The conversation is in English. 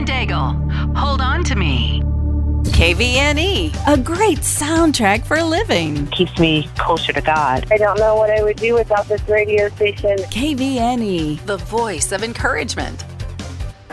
and Daigle. Hold on to me. KVNE, a great soundtrack for living. Keeps me closer to God. I don't know what I would do without this radio station. KVNE, the voice of encouragement.